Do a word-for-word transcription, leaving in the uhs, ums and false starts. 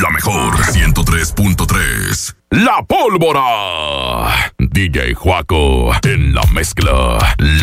La mejor ciento tres punto tres. La Pólvora. D J Juaco en la mezcla. La